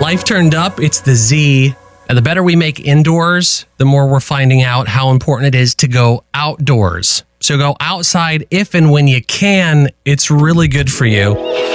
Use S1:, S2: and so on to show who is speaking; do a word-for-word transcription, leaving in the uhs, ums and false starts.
S1: Life turned up, it's the Z. And the better we make indoors, the more we're finding out how important it is to go outdoors. So go outside if and when you can. It's really good for you.